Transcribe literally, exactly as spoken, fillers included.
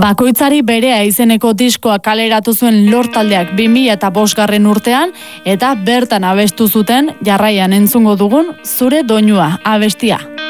Bakoitzari berea izeneko diskoa kaleratu zuen Lord taldeak bi mila bostgarren urtean eta bertan abestu zuten jarraian entzungo dugun Zure doinua abestia.